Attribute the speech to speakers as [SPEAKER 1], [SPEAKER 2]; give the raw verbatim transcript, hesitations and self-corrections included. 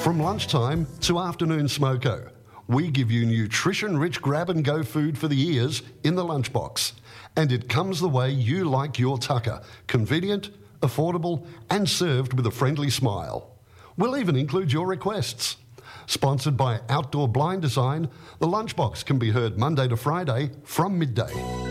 [SPEAKER 1] From lunchtime to afternoon smoko, we give you nutrition-rich grab-and-go food for the ears in the lunchbox. And it comes the way you like your tucker. Convenient, affordable, and served with a friendly smile. We'll even include your requests. Sponsored by Outdoor Blind Design, the lunchbox can be heard Monday to Friday from midday.